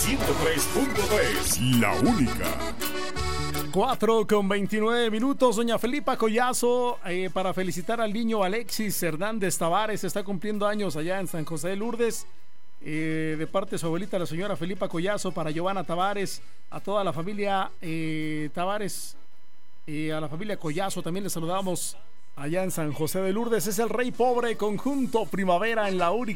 103.3, la única. 4:29. Doña Felipa Collazo, para felicitar al niño Alexis Hernández Tavares, está cumpliendo años allá en San José de Lourdes, de parte de su abuelita, la señora Felipa Collazo, para Giovanna Tavares, a toda la familia Tavares, a la familia Collazo también les saludamos allá en San José de Lourdes. Es el Rey Pobre, conjunto Primavera en la única.